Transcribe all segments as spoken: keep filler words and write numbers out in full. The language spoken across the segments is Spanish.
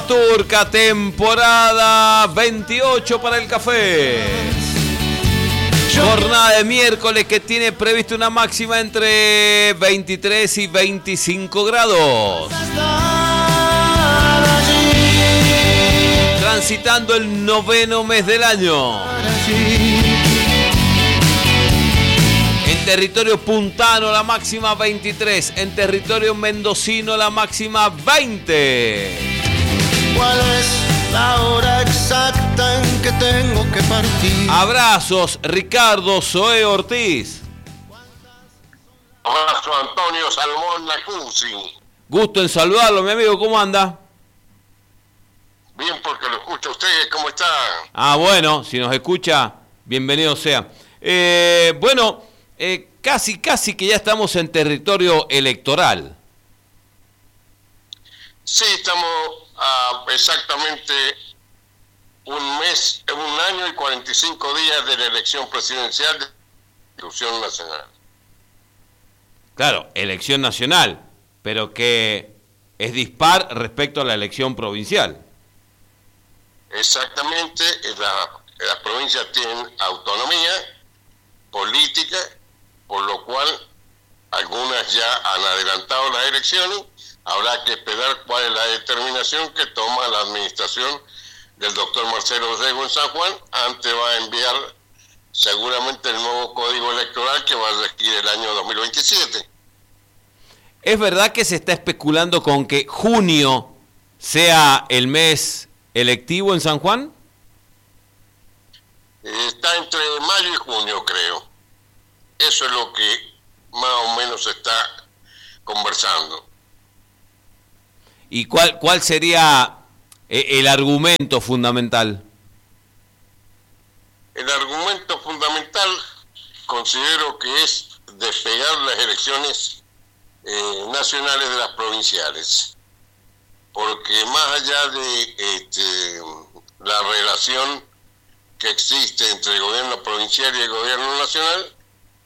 Turca, temporada veintiocho para el café. Jornada de miércoles que tiene previsto una máxima entre veintitrés y veinticinco grados. Transitando el noveno mes del año. En territorio puntano la máxima veintitrés, en territorio mendocino la máxima veinte. ¿Cuál es la hora exacta en que tengo que partir? Abrazos, Ricardo Zoé Ortiz. Abrazo, Antonio Salmón Lacuzzi. Gusto en saludarlo, mi amigo, ¿cómo anda? Bien, porque lo escucha usted, ¿cómo está? Ah, bueno, si nos escucha, bienvenido sea. Eh, bueno, eh, casi, casi que ya estamos en territorio electoral. Sí, estamos a exactamente un mes, un año y cuarenta y cinco días de la elección presidencial de la Constitución Nacional. Claro, elección nacional, pero que es dispar respecto a la elección provincial. Exactamente, la, las provincias tienen autonomía política, por lo cual algunas ya han adelantado las elecciones. Habrá que esperar cuál es la determinación que toma la administración del doctor Marcelo Rego en San Juan. Antes va a enviar seguramente el nuevo código electoral que va a regir el año dos mil veintisiete. ¿Es verdad que se está especulando con que junio sea el mes electivo en San Juan? Está entre mayo y junio, creo. Eso es lo que más o menos se está conversando. ¿Y cuál, cuál sería el argumento fundamental? El argumento fundamental considero que es despegar las elecciones eh, nacionales de las provinciales, porque más allá de este, la relación que existe entre el gobierno provincial y el gobierno nacional,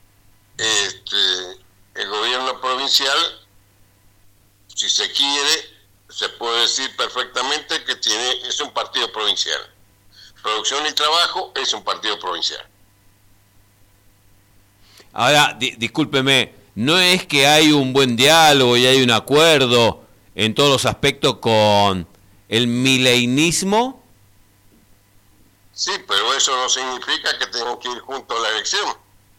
este, el gobierno provincial, si se quiere, se puede decir perfectamente que tiene es un partido provincial. Producción y Trabajo es un partido provincial. Ahora, di- discúlpeme, ¿no es que hay un buen diálogo y hay un acuerdo en todos los aspectos con el mileinismo? Sí, pero eso no significa que tengan que ir juntos a la elección.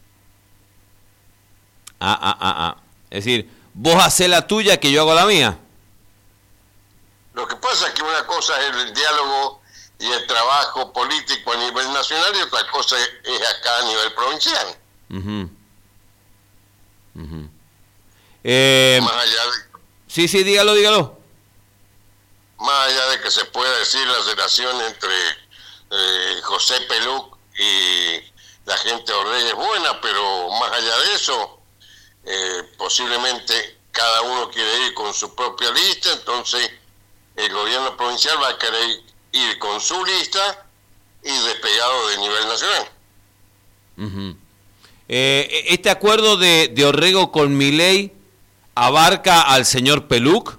Ah, ah, ah, ah. Es decir, vos hacés la tuya que yo hago la mía. Lo que pasa es que una cosa es el diálogo y el trabajo político a nivel nacional y otra cosa es acá a nivel provincial. Uh-huh. Uh-huh. Eh, más allá de, sí, sí, dígalo, dígalo. más allá de que se pueda decir la relación entre eh, José Peluc y la gente de Orreyes es buena, pero más allá de eso, eh, posiblemente cada uno quiere ir con su propia lista, entonces el gobierno provincial va a querer ir con su lista y despegado de nivel nacional. Uh-huh. Eh, ¿Este acuerdo de, de Orrego con Milei abarca al señor Peluc?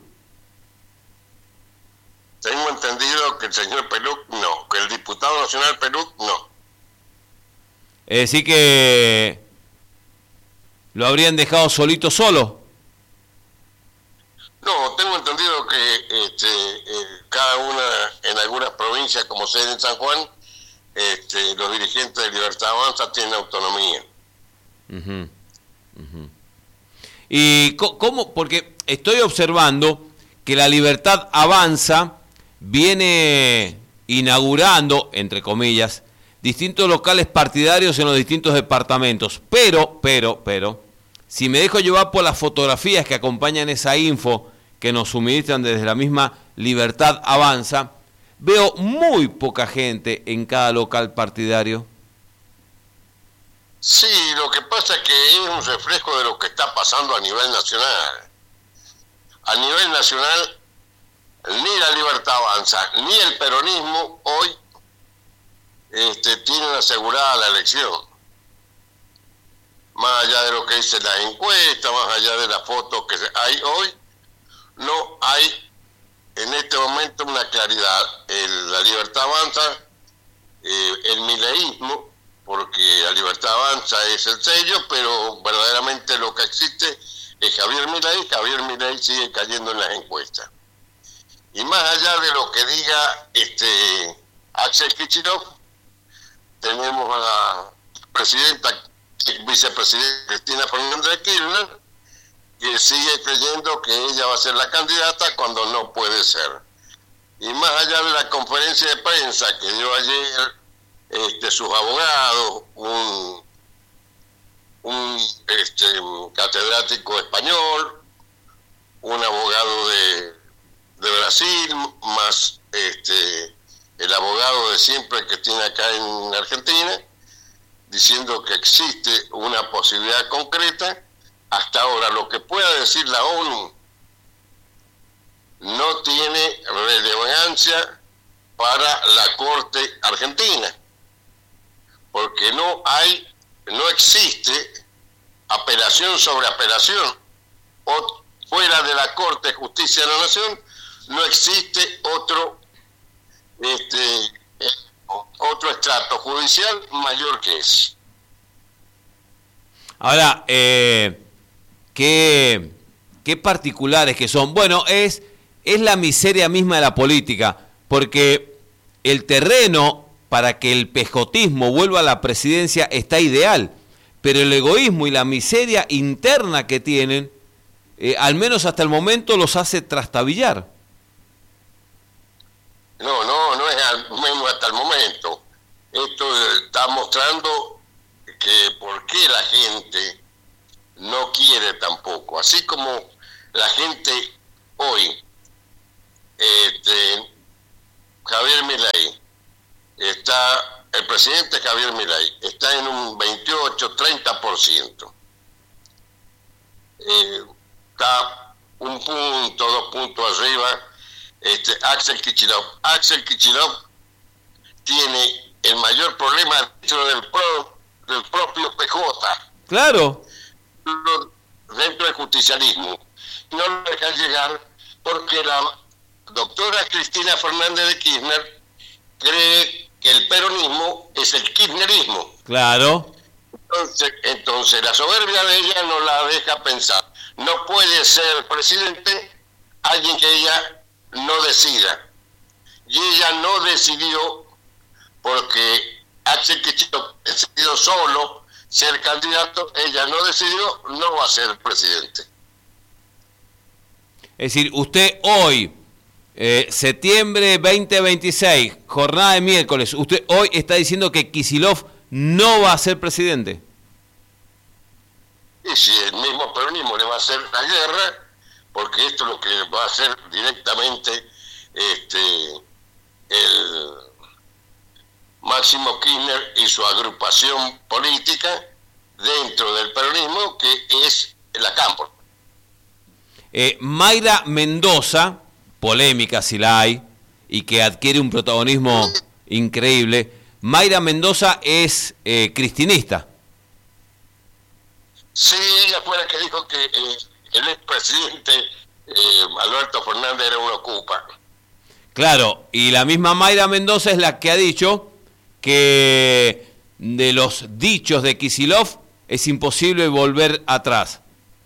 Tengo entendido que el señor Peluc no, que el diputado nacional Peluc no. Es decir que lo habrían dejado solito solo. No, tengo entendido que este, eh, cada una, en algunas provincias, como sede en San Juan, este, los dirigentes de Libertad Avanza tienen autonomía. Uh-huh. Uh-huh. ¿Y cómo? Porque estoy observando que la Libertad Avanza viene inaugurando, entre comillas, distintos locales partidarios en los distintos departamentos. Pero, pero, pero, si me dejo llevar por las fotografías que acompañan esa info que nos suministran desde la misma Libertad Avanza, veo muy poca gente en cada local partidario. Sí, lo que pasa es que es un reflejo de lo que está pasando a nivel nacional. A nivel nacional, ni la Libertad Avanza, ni el peronismo hoy este, tienen asegurada la elección. Más allá de lo que dice la encuesta, más allá de las fotos que hay hoy, no hay en este momento una claridad. El, la Libertad Avanza, eh, el mileísmo, porque la Libertad Avanza es el sello, pero verdaderamente lo que existe es Javier Milei. Javier Milei sigue cayendo en las encuestas. Y más allá de lo que diga este Axel Kicillof, tenemos a la presidenta, vicepresidenta Cristina Fernández de Kirchner, que sigue creyendo que ella va a ser la candidata cuando no puede ser. Y más allá de la conferencia de prensa que dio ayer este, sus abogados, un, un este, catedrático español, un abogado de, de Brasil, más este, el abogado de siempre que tiene acá en Argentina, diciendo que existe una posibilidad concreta. Hasta ahora lo que pueda decir la ONU no tiene relevancia para la Corte Argentina, porque no hay, no existe apelación sobre apelación. O, fuera de la Corte de Justicia de la Nación no existe otro este eh, otro estrato judicial mayor que ese. Ahora, eh, qué, qué particulares que son. Bueno, es, es la miseria misma de la política, porque el terreno para que el pejotismo vuelva a la presidencia está ideal, pero el egoísmo y la miseria interna que tienen, eh, al menos hasta el momento, los hace trastabillar. No, no, no es al menos hasta el momento. Esto está mostrando que por qué la gente no quiere tampoco. Así como la gente hoy, este, Javier Milei, está, el presidente Javier Milei está en un veintiocho, treinta por ciento. Eh, está un punto, dos puntos arriba este, Axel Kicillof. Axel Kicillof tiene el mayor problema dentro del, pro, del propio P J. Claro. Dentro del justicialismo. No lo dejan llegar porque la doctora Cristina Fernández de Kirchner cree que el peronismo es el kirchnerismo. Claro. Entonces, entonces la soberbia de ella no la deja pensar. No puede ser presidente alguien que ella no decida. Y ella no decidió porque Axel Kicillof decidió solo ser candidato, ella no decidió, no va a ser presidente. Es decir, usted hoy, eh, septiembre veinte veintiséis, jornada de miércoles, usted hoy está diciendo que Kicillof no va a ser presidente. Y si el mismo peronismo le va a hacer la guerra, porque esto es lo que va a hacer directamente este el Máximo Kirchner y su agrupación política dentro del peronismo, que es la Cámpora. Eh, Mayra Mendoza, polémica si la hay, y que adquiere un protagonismo increíble. Mayra Mendoza es eh, cristinista. Sí, ella fue la que dijo que eh, el expresidente eh, Alberto Fernández era un ocupa. Claro, y la misma Mayra Mendoza es la que ha dicho que de los dichos de Kicillof es imposible volver atrás.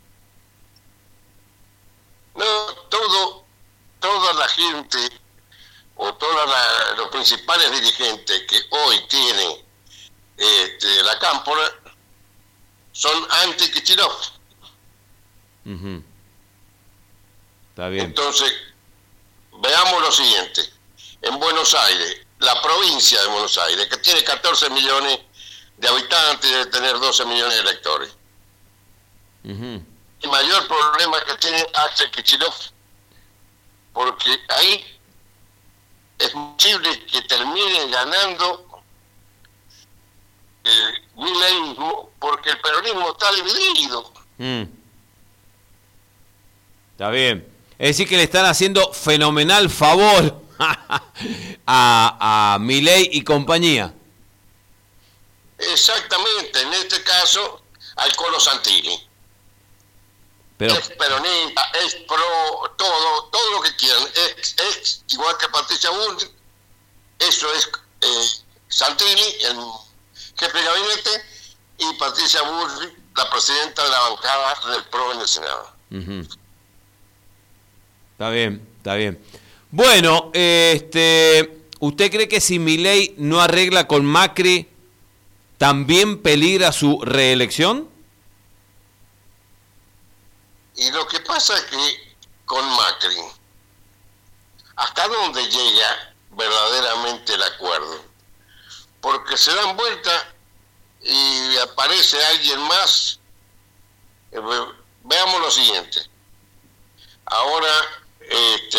No, todo, toda la gente o todos los principales dirigentes que hoy tiene este, la Cámpora son anti-Kicillof. Uh-huh. Está bien. Entonces, veamos lo siguiente. En Buenos Aires, la provincia de Buenos Aires, que tiene catorce millones de habitantes y debe tener doce millones de electores. Uh-huh. El mayor problema que tiene Axel Kicillof, porque ahí es posible que termine ganando el mileísmo, porque el peronismo está dividido. Mm. Está bien. Es decir, que le están haciendo fenomenal favor a, a Milei y compañía. Exactamente, en este caso al Colo Santini. Pero... es peronista, es pro, todo, todo lo que quieran. Es, es igual que Patricia Bullrich, eso es eh, Santini, el jefe de gabinete, y Patricia Bullrich, la presidenta de la bancada del P R O en el Senado. Uh-huh. Está bien, está bien. Bueno, este, ¿usted cree que si Milei no arregla con Macri, también peligra su reelección? Y lo que pasa es que con Macri, ¿hasta dónde llega verdaderamente el acuerdo? Porque se dan vuelta y aparece alguien más. Veamos lo siguiente. Ahora, este,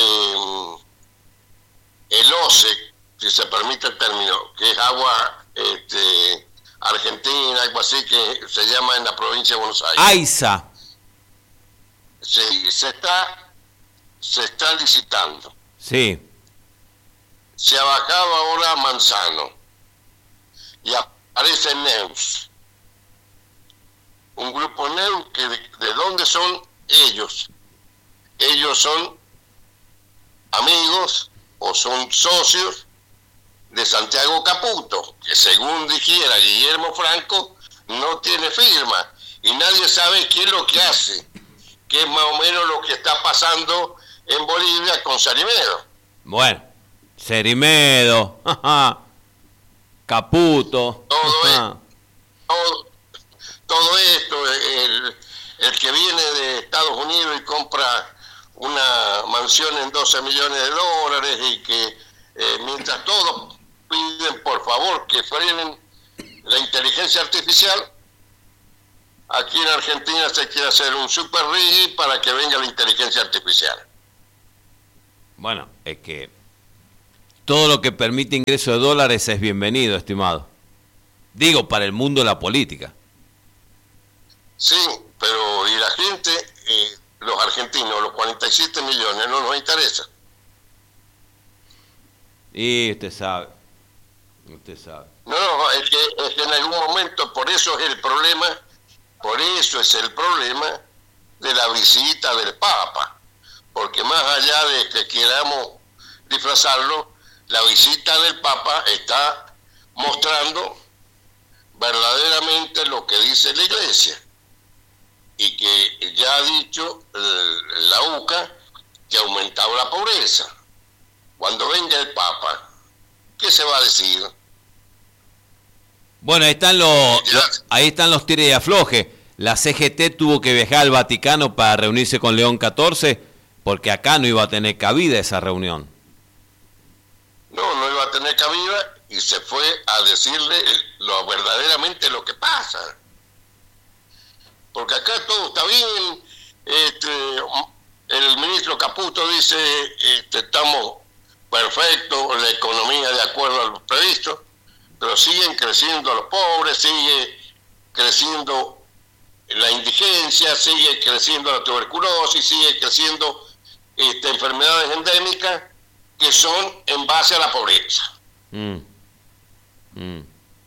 el O C E, si se permite el término, que es agua este, argentina, algo así que se llama en la provincia de Buenos Aires. AISA. Sí, se está, se está licitando. Sí. Se ha bajado ahora a Manzano y aparece Neus, un grupo Neus que de, de dónde son ellos. Ellos son amigos o son socios de Santiago Caputo, que según dijera Guillermo Franco no tiene firma y nadie sabe qué es lo que hace, que es más o menos lo que está pasando en Bolivia con Cerimedo. Bueno, Cerimedo, Caputo. Todo, es, todo, todo esto, el, el que viene de Estados Unidos y compra una mansión en doce millones de dólares y que eh, mientras todos piden por favor que frenen la inteligencia artificial, aquí en Argentina se quiere hacer un super rigi para que venga la inteligencia artificial. Bueno, es que todo lo que permite ingreso de dólares es bienvenido, estimado. Digo, para el mundo de la política. Sí, pero ¿y la gente? Eh, los argentinos, los cuarenta y siete millones, no nos interesa. Y usted sabe, usted sabe. No, no, es que, es que en algún momento, por eso es el problema, por eso es el problema de la visita del Papa, porque más allá de que queramos disfrazarlo, la visita del Papa está mostrando verdaderamente lo que dice la Iglesia, y que ya ha dicho eh, la U C A que ha aumentado la pobreza. Cuando venga el Papa, ¿qué se va a decir? Bueno, ahí están los, los ahí están los tires y afloje. La C G T tuvo que viajar al Vaticano para reunirse con León catorce, porque acá no iba a tener cabida esa reunión. No, no iba a tener cabida y se fue a decirle lo verdaderamente lo que pasa. Porque acá todo está bien. Este, el ministro Caputo dice, este, estamos perfectos, la economía de acuerdo a lo previsto, pero siguen creciendo los pobres, sigue creciendo la indigencia, sigue creciendo la tuberculosis, sigue creciendo este, enfermedades endémicas que son en base a la pobreza. Mm. Mm.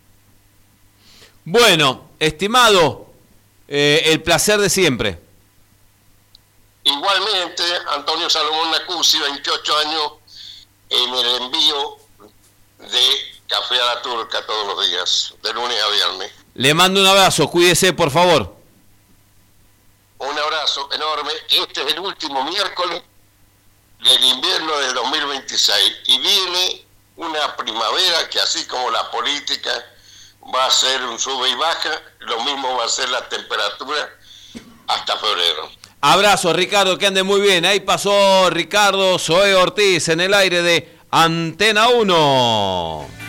Bueno, estimado, eh, el placer de siempre. Igualmente, Antonio Salomón Nacuzzi, veintiocho años, en el envío de Café a la Turca todos los días, de lunes a viernes. Le mando un abrazo, cuídese por favor. Un abrazo enorme. Este es el último miércoles del invierno del dos mil veintiséis y viene una primavera que, así como la política va a ser un sube y baja, lo mismo va a ser la temperatura hasta febrero. Abrazo, Ricardo, que ande muy bien. Ahí pasó Ricardo Zoé Ortiz en el aire de Antena uno.